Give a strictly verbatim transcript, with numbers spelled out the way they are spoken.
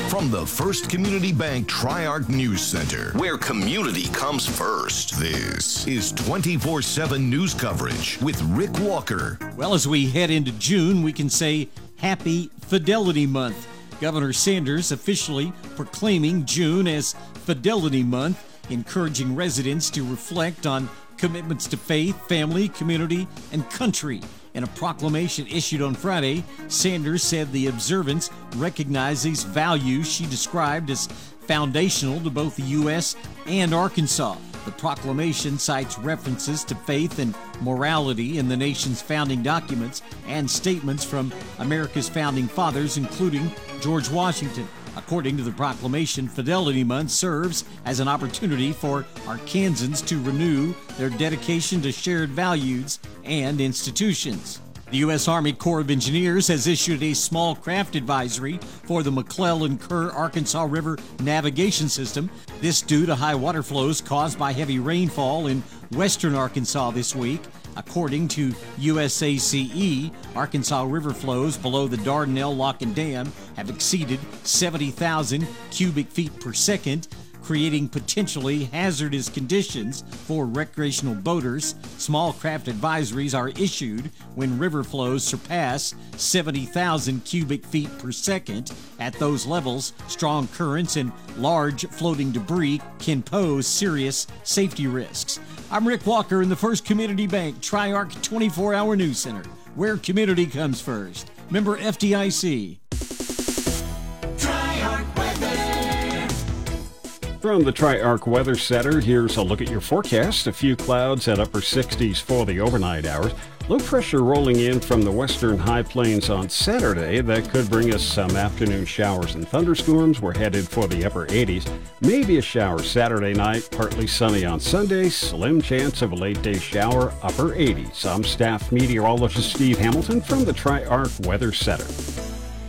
From the First Community Bank Tri-Arc News Center, where community comes first, this is twenty-four seven news coverage with Rick Walker. Well, as we head into June, we can say Happy Fidelity Month. Governor Sanders officially proclaiming June as Fidelity Month, encouraging residents to reflect on commitments to faith, family, community, and country. In a proclamation issued on Friday, Sanders said the observance recognized these values she described as foundational to both the U S and Arkansas. The proclamation cites references to faith and morality in the nation's founding documents and statements from America's founding fathers, including George Washington. According to the proclamation, Fidelity Month serves as an opportunity for Arkansans to renew their dedication to shared values and institutions. The U S Army Corps of Engineers has issued a small craft advisory for the McClellan Kerr Arkansas River navigation system. This due to high water flows caused by heavy rainfall in western Arkansas this week. According to U S A C E, Arkansas River flows below the Dardanelle Lock and Dam have exceeded seventy thousand cubic feet per second, creating potentially hazardous conditions for recreational boaters. Small craft advisories are issued when river flows surpass seventy thousand cubic feet per second. At those levels, strong currents and large floating debris can pose serious safety risks. I'm Rick Walker in the First Community Bank Tri-Arc twenty-four hour News Center, where community comes first. Member F D I C. From the Tri-Arc Weather Center, here's a look at your forecast. A few clouds at upper sixties for the overnight hours. Low pressure rolling in from the western high plains on Saturday. That could bring us some afternoon showers and thunderstorms. We're headed for the upper eighties. Maybe a shower Saturday night, partly sunny on Sunday. Slim chance of a late day shower, upper eighties. I'm staff meteorologist Steve Hamilton from the Tri-Arc Weather Center.